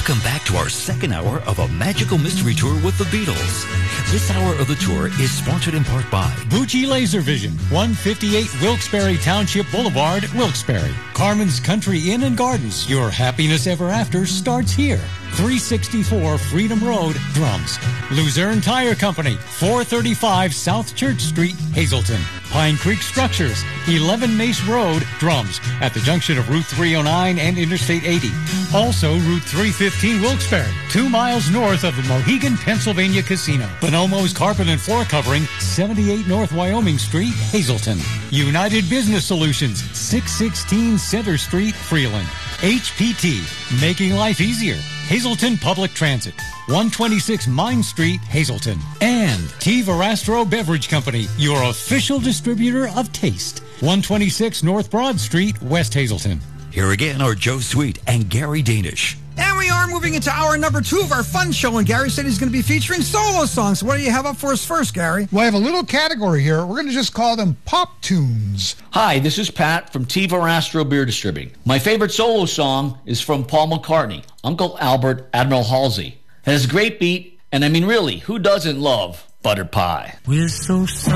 Welcome back to our second hour of a magical mystery tour with the Beatles. This hour of the tour is sponsored in part by Bucci Laser Vision, 158 Wilkes-Barre Township Boulevard, Wilkes-Barre. Carmen's Country Inn and Gardens. Your happiness ever after starts here. 364 Freedom Road, Drums. Luzerne Tire Company, 435 South Church Street, Hazleton. Pine Creek Structures, 11 Mace Road, Drums, at the junction of Route 309 and Interstate 80. Also, Route 315 Wilkes-Barre, 2 miles north of the Mohegan, Pennsylvania Casino. Bonomo's Carpet and Floor Covering, 78 North Wyoming Street, Hazleton. United Business Solutions, 616 Center Street, Freeland. HPT, making life easier. Hazleton Public Transit, 126 Mine Street, Hazleton. And T. Verastro Beverage Company, your official distributor of taste, 126 North Broad Street, West Hazleton. Here again are Joe Sweet and Gary Danish. And we are moving into hour number 2 of our fun show, and Gary said he's going to be featuring solo songs. So what do you have up for us first, Gary? Well, I have a little category here. We're going to just call them pop tunes. Hi, this is Pat from T. Verastro Beer Distributing. My favorite solo song is from Paul McCartney, Uncle Albert, Admiral Halsey. It has a great beat, and I mean really, who doesn't love butter pie? We're so sorry.